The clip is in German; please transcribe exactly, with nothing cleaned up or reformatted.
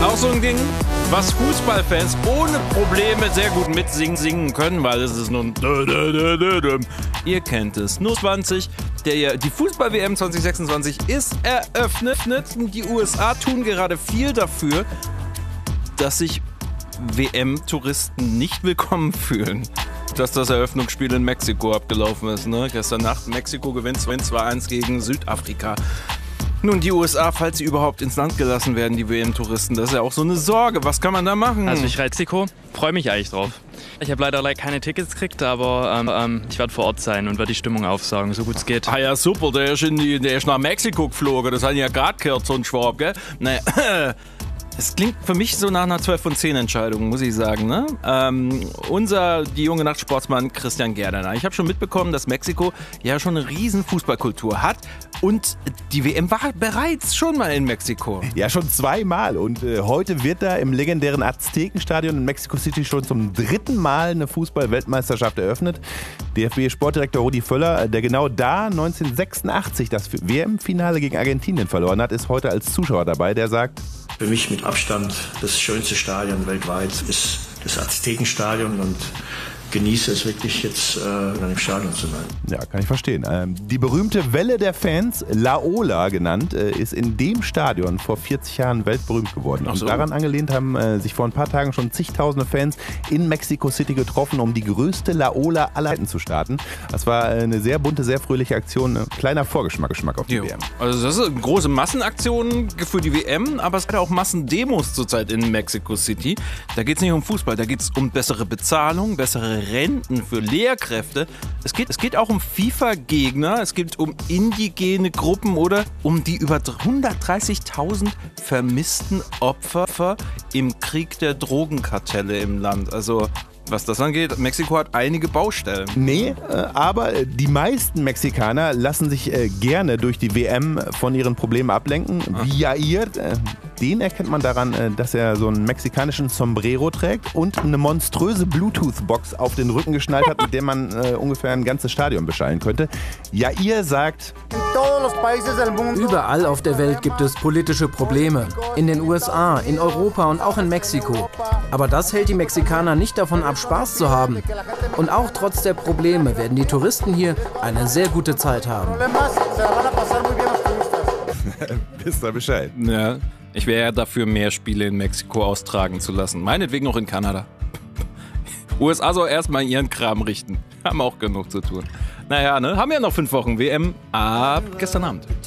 Auch so ein Ding, was Fußballfans ohne Probleme sehr gut mitsingen singen können, weil es ist nur ein Ihr kennt es. Nur zwanzig, der, die Fußball-W M zwanzig sechsundzwanzig ist eröffnet. Die U S A tun gerade viel dafür, dass sich W M-Touristen nicht willkommen fühlen. Dass das Eröffnungsspiel in Mexiko abgelaufen ist. Ne? Gestern Nacht Mexiko gewinnt zwei eins gegen Südafrika. Nun, die U S A, falls sie überhaupt ins Land gelassen werden, die W M-Touristen, das ist ja auch so eine Sorge. Was kann man da machen? Also ich Mexiko, freue mich eigentlich drauf. Ich habe leider keine Tickets gekriegt, aber ähm, ähm, ich werde vor Ort sein und werde die Stimmung aufsaugen, so gut es geht. Ah ja, super, der ist, in die, der ist nach Mexiko geflogen. Das hat ja gerade gehört, so ein Schwab, gell? Naja, es klingt für mich so nach einer zwölf von zehn Entscheidung, muss ich sagen. Ne? Ähm, unser, die junge Nachtsportsmann Christian Gerdener. Ich habe schon mitbekommen, dass Mexiko ja schon eine riesen Fußballkultur hat. Und die W M war bereits schon mal in Mexiko. Ja, schon zweimal. Und äh, heute wird da im legendären Aztekenstadion in Mexico City schon zum dritten Mal eine Fußball-Weltmeisterschaft eröffnet. D F B-Sportdirektor Rudi Völler, der genau da neunzehnhundertsechsundachtzig das W M-Finale gegen Argentinien verloren hat, ist heute als Zuschauer dabei. Der sagt: Für mich mit Abstand das schönste Stadion weltweit ist das Aztekenstadion und genieße es wirklich jetzt äh, in einem Stadion zu sein. Ja, kann ich verstehen. Ähm, die berühmte Welle der Fans, La Ola genannt, äh, ist in dem Stadion vor vierzig Jahren weltberühmt geworden. Ach so. Und daran angelehnt haben äh, sich vor ein paar Tagen schon zigtausende Fans in Mexico City getroffen, um die größte La Ola aller Zeiten zu starten. Das war äh, eine sehr bunte, sehr fröhliche Aktion. Ein kleiner Vorgeschmack Geschmack auf die Jo. W M. Also das sind große Massenaktionen für die W M, aber es gibt auch Massendemos zurzeit in Mexico City. Da geht es nicht um Fußball, da geht es um bessere Bezahlung, bessere Renten für Lehrkräfte. Es geht, es geht auch um FIFA-Gegner, es geht um indigene Gruppen oder um die über hundertdreißigtausend vermissten Opfer im Krieg der Drogenkartelle im Land. Also was das angeht, Mexiko hat einige Baustellen. Nee, äh, aber die meisten Mexikaner lassen sich äh, gerne durch die W M von ihren Problemen ablenken. Ach. Wie Jair, äh, den erkennt man daran, äh, dass er so einen mexikanischen Sombrero trägt und eine monströse Bluetooth-Box auf den Rücken geschnallt hat, mit der man äh, ungefähr ein ganzes Stadion beschallen könnte. Jair sagt: Überall auf der Welt gibt es politische Probleme. In den U S A, in Europa und auch in Mexiko. Aber das hält die Mexikaner nicht davon ab, Spaß zu haben. Und auch trotz der Probleme werden die Touristen hier eine sehr gute Zeit haben. Wisst ihr Bescheid? Ja, ich wäre ja dafür, mehr Spiele in Mexiko austragen zu lassen. Meinetwegen auch in Kanada. U S A soll erstmal ihren Kram richten. Haben auch genug zu tun. Naja, ne? Haben ja noch fünf Wochen W M ab gestern Abend.